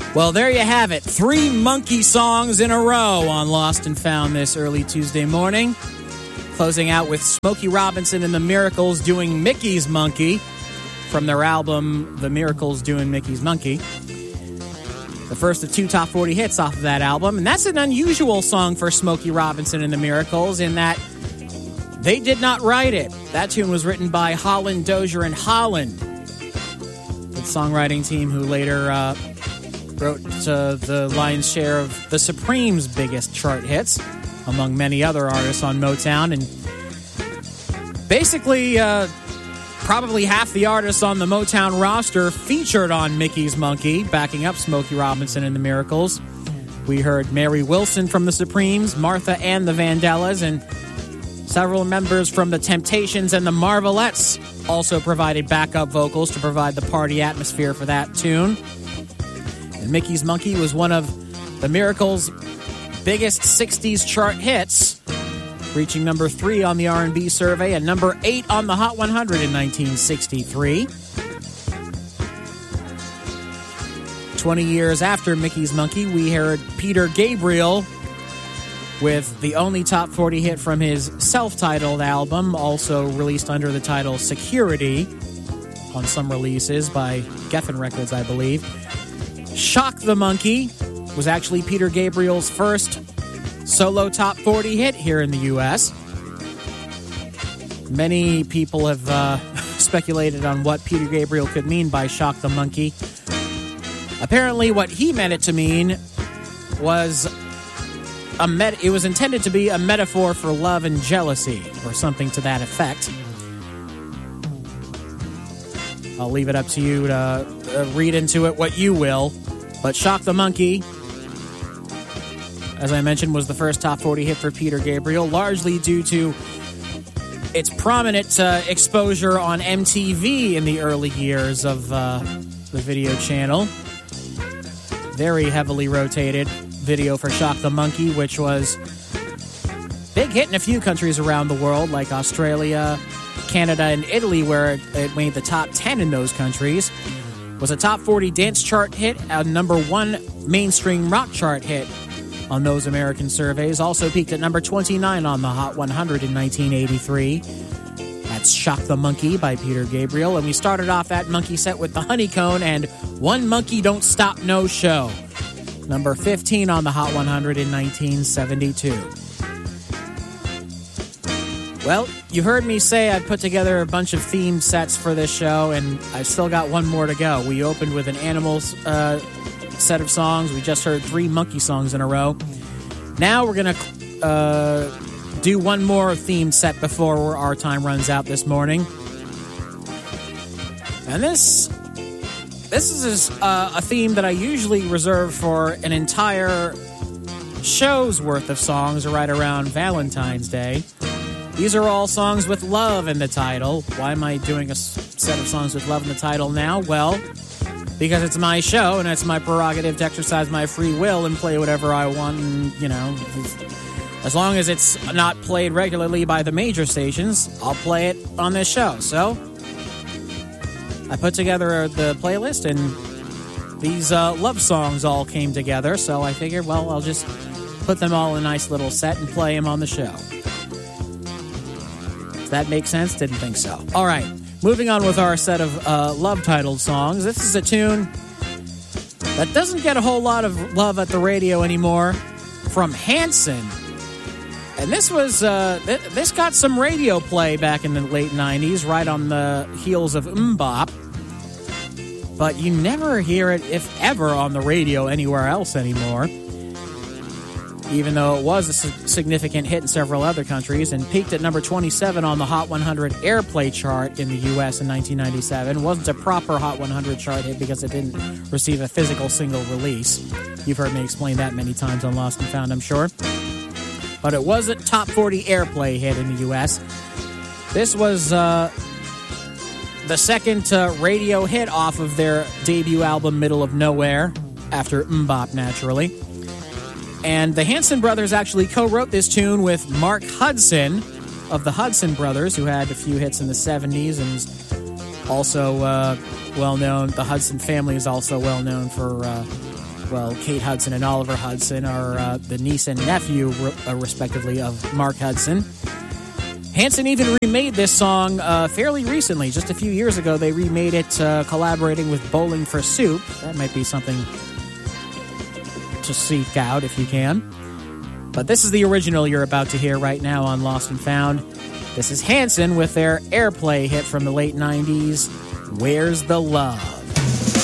Well, there you have it. 3 Monkey songs in a row on Lost and Found this early Tuesday morning. Closing out with Smokey Robinson and the Miracles doing Mickey's Monkey from their album The Miracles Doing Mickey's Monkey. The first of 2 top 40 hits off of that album. And that's an unusual song for Smokey Robinson and the Miracles in that they did not write it. That tune was written by Holland, Dozier, and Holland, the songwriting team who later wrote the lion's share of the Supremes' biggest chart hits, among many other artists on Motown. And basically, probably half the artists on the Motown roster featured on Mickey's Monkey, backing up Smokey Robinson and the Miracles. We heard Mary Wilson from the Supremes, Martha and the Vandellas, and several members from the Temptations and the Marvelettes also provided backup vocals to provide the party atmosphere for that tune. And Mickey's Monkey was one of the Miracles' biggest 60s chart hits, reaching number 3 on the R&B survey and number 8 on the Hot 100 in 1963. 20 years after Mickey's Monkey, we heard Peter Gabriel with the only top 40 hit from his self-titled album, also released under the title Security on some releases by Geffen Records, I believe. Shock the Monkey was actually Peter Gabriel's first solo top 40 hit here in the U.S. Many people have speculated on what Peter Gabriel could mean by Shock the Monkey. Apparently what he meant it to mean was it was intended to be a metaphor for love and jealousy, or something to that effect. I'll leave it up to you to read into it what you will. But Shock the Monkey, as I mentioned, was the first top 40 hit for Peter Gabriel, largely due to its prominent exposure on MTV in the early years of the video channel. Very heavily rotated video for Shock the Monkey, which was big hit in a few countries around the world, like Australia, Canada, and Italy, where it made the top 10 in those countries. Was a top 40 dance chart hit, a number 1 mainstream rock chart hit on those American surveys. Also peaked at number 29 on the Hot 100 in 1983. That's Shock the Monkey by Peter Gabriel. And we started off that monkey set with the Honeycone and One Monkey Don't Stop No Show, number 15 on the Hot 100 in 1972. Well, you heard me say I'd put together a bunch of theme sets for this show, and I've still got one more to go. We opened with an Animals set of songs. We just heard 3 Monkey songs in a row. Now we're going to do one more theme set before our time runs out this morning. And this is a theme that I usually reserve for an entire show's worth of songs right around Valentine's Day. These are all songs with love in the title. Why am I doing a set of songs with love in the title now? Well, because it's my show and it's my prerogative to exercise my free will and play whatever I want. And, you know, as long as it's not played regularly by the major stations, I'll play it on this show. So I put together the playlist, and these love songs all came together. So I figured, well, I'll just put them all in a nice little set and play them on the show. That makes sense? Didn't think so. All right, moving on with our set of love-titled songs. This is a tune that doesn't get a whole lot of love at the radio anymore, from Hanson. And this was this got some radio play back in the late 90s, right on the heels of MMMBop. But you never hear it, if ever, on the radio anywhere else anymore, even though it was a significant hit in several other countries and peaked at number 27 on the Hot 100 Airplay chart in the U.S. in 1997. It wasn't a proper Hot 100 chart hit because it didn't receive a physical single release. You've heard me explain that many times on Lost and Found, I'm sure. But it was a top 40 Airplay hit in the U.S. This was the second radio hit off of their debut album, Middle of Nowhere, after MMMBop, naturally. And the Hanson brothers actually co-wrote this tune with Mark Hudson of the Hudson Brothers, who had a few hits in the 70s and is also well-known. The Hudson family is also well-known for Well, Kate Hudson and Oliver Hudson are the niece and nephew, respectively, of Mark Hudson. Hanson even remade this song fairly recently. Just a few years ago, they remade it collaborating with Bowling for Soup. That might be something to seek out if you can. But this is the original you're about to hear right now on Lost and Found. This is Hanson with their Airplay hit from the late 90s, Where's the Love?